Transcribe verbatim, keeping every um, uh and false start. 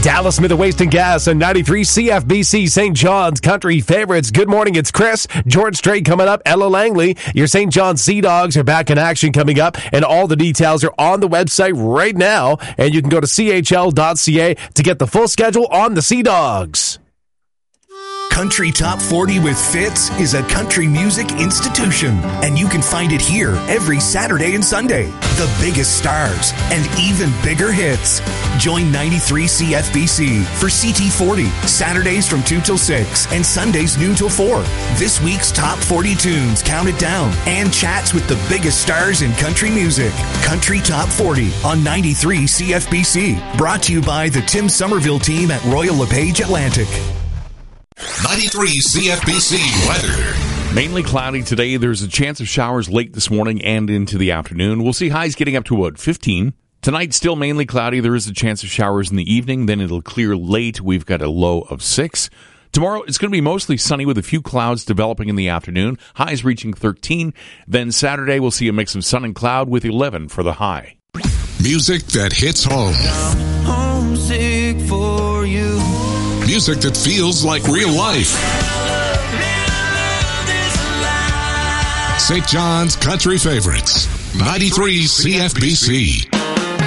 Dallas Smith Waste and Gas and ninety-three C F B C, Saint John's Country Favorites. Good morning, it's Chris. George Strait coming up. Ella Langley. Your Saint John's Sea Dogs are back in action coming up, and all the details are on the website right now, and you can go to C H L dot C A to get the full schedule on the Sea Dogs. Country Top forty with Fitz is a country music institution, and you can find it here every Saturday and Sunday. The biggest stars and even bigger hits. Join ninety-three C F B C for C T forty, Saturdays from two till six and Sundays noon till four. This week's Top forty tunes counted down and chats with the biggest stars in country music. Country Top forty on ninety-three C F B C. Brought to you by the Tim Somerville team at Royal LePage Atlantic. ninety-three C F B C weather. Mainly cloudy today. There's a chance of showers late this morning and into the afternoon. We'll see highs getting up to about fifteen. Tonight, still mainly cloudy. There is a chance of showers in the evening. Then it'll clear late. We've got a low of six. Tomorrow, it's going to be mostly sunny with a few clouds developing in the afternoon. Highs reaching thirteen. Then Saturday, we'll see a mix of sun and cloud with eleven for the high. Music that hits home. I'm homesick for you. Music that feels like real life. Saint John's Country Favorites. ninety-three C F B C.